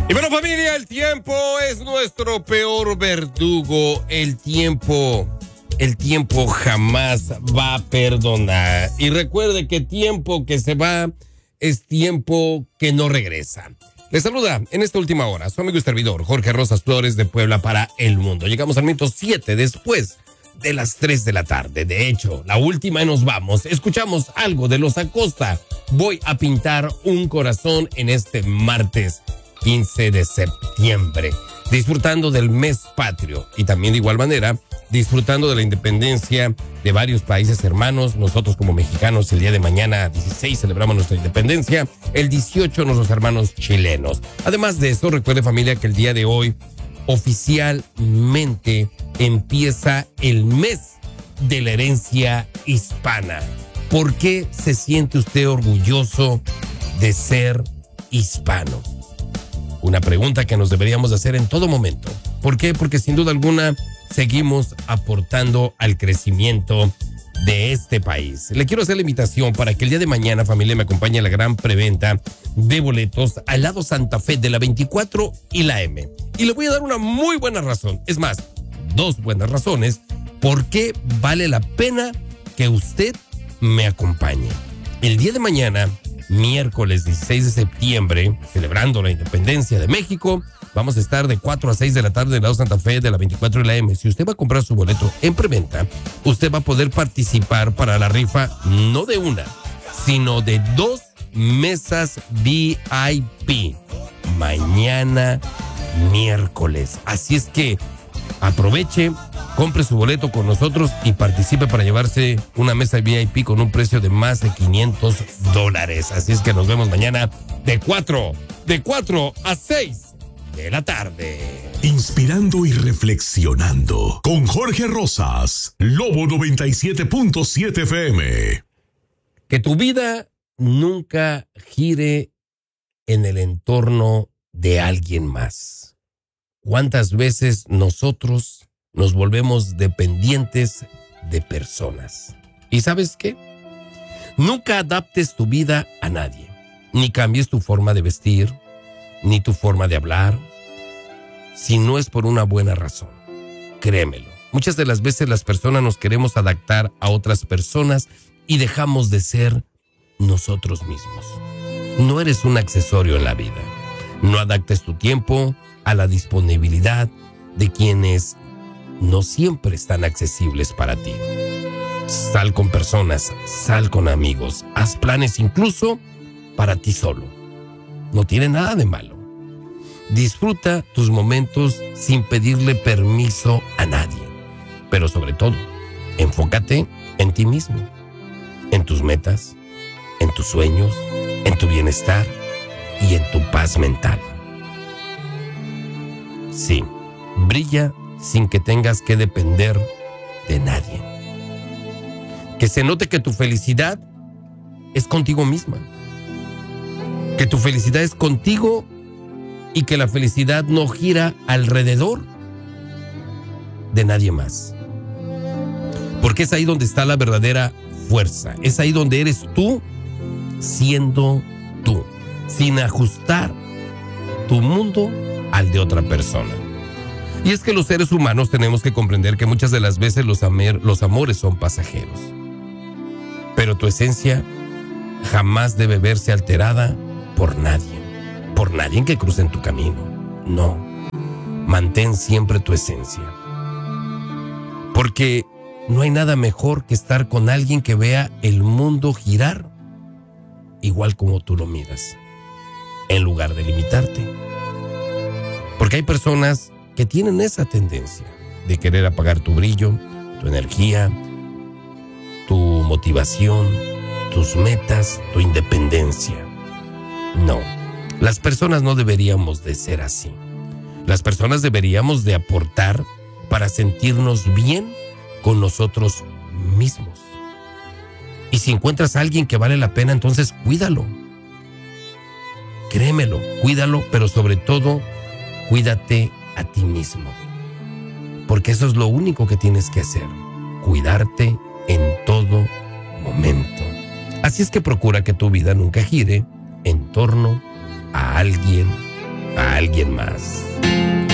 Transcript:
Y bueno, familia, el tiempo es nuestro peor verdugo. El tiempo jamás va a perdonar. Y recuerde que tiempo que se va es tiempo que no regresa. Les saluda en esta última hora su amigo y servidor Jorge Rosas Flores de Puebla para el mundo. Llegamos al minuto 7 después de las 3 de la tarde. De hecho, la última y nos vamos. Escuchamos algo de Los Acosta. Voy a pintar un corazón en este martes 15 de septiembre, disfrutando del mes patrio y también de igual manera disfrutando de la independencia de varios países hermanos. Nosotros como mexicanos el día de mañana 16 celebramos nuestra independencia, el 18 nuestros hermanos chilenos. Además de eso, recuerde familia que el día de hoy oficialmente empieza el mes de la herencia hispana. ¿Por qué se siente usted orgulloso de ser hispano? Una pregunta que nos deberíamos hacer en todo momento. ¿Por qué? Porque sin duda alguna seguimos aportando al crecimiento de este país. Le quiero hacer la invitación para que el día de mañana, familia, me acompañe a la gran preventa de boletos al lado Santa Fe de la 24 y la M. Y le voy a dar una muy buena razón. Es más, 2 buenas razones por qué vale la pena que usted me acompañe. El día de mañana, miércoles 16 de septiembre, celebrando la independencia de México, vamos a estar de 4 a 6 de la tarde en el lado Santa Fe de la 24 y la M. Si usted va a comprar su boleto en preventa, usted va a poder participar para la rifa no de una, sino de 2 mesas VIP. Mañana miércoles. Así es que aproveche, compre su boleto con nosotros y participe para llevarse una mesa VIP con un precio de más de $500. Así es que nos vemos mañana de 4 a 6 de la tarde. Inspirando y reflexionando con Jorge Rosas, Lobo 97.7 FM. Que tu vida nunca gire en el entorno de alguien más. ¿Cuántas veces nosotros nos volvemos dependientes de personas? ¿Y sabes qué? Nunca adaptes tu vida a nadie, ni cambies tu forma de vestir, ni tu forma de hablar, si no es por una buena razón. Créemelo, muchas de las veces las personas nos queremos adaptar a otras personas y dejamos de ser nosotros mismos. No eres un accesorio en la vida. No adaptes tu tiempo a la disponibilidad de quienes no siempre están accesibles para ti. Sal con personas, sal con amigos, haz planes incluso para ti solo. No tiene nada de malo. Disfruta tus momentos sin pedirle permiso a nadie. Pero sobre todo, enfócate en ti mismo, en tus metas, en tus sueños, en tu bienestar y en tu paz mental. Sí, brilla sin que tengas que depender de nadie. Que se note que tu felicidad es contigo misma. Que tu felicidad es contigo y que la felicidad no gira alrededor de nadie más. Porque es ahí donde está la verdadera fuerza. Es ahí donde eres tú siendo tú, sin ajustar tu mundo al de otra persona. Y es que los seres humanos tenemos que comprender que muchas de las veces los amores son pasajeros. Pero tu esencia jamás debe verse alterada por nadie que cruce en tu camino. No, mantén siempre tu esencia. Porque no hay nada mejor que estar con alguien que vea el mundo girar igual como tú lo miras, en lugar de limitarte. Porque hay personas que tienen esa tendencia de querer apagar tu brillo, tu energía, tu motivación, tus metas, tu independencia. No, las personas no deberíamos de ser así. Las personas deberíamos de aportar para sentirnos bien con nosotros mismos. Y si encuentras a alguien que vale la pena, entonces cuídalo. Créemelo, cuídalo, pero sobre todo, cuídate a ti mismo. Porque eso es lo único que tienes que hacer, cuidarte en todo momento. Así es que procura que tu vida nunca gire en torno a alguien alguien más.